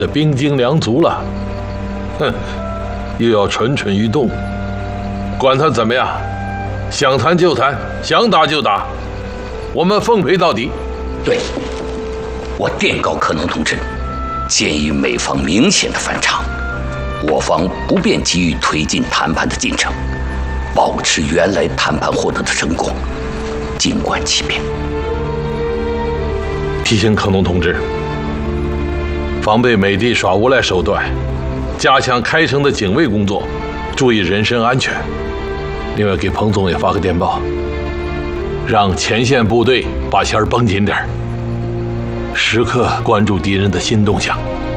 的兵精粮足了，哼，又要蠢蠢欲动。管他怎么样，想谈就谈，想打就打，我们奉陪到底。 对，我电告克农同志，鉴于美方明显的反常，我方不便急于推进谈判的进程，保持原来谈判获得的成果，静观其变。 提醒克农同志，防备美帝耍无赖手段，加强开城的警卫工作，注意人身安全。另外，给彭总也发个电报，让前线部队把弦绷紧点，时刻关注敌人的新动向。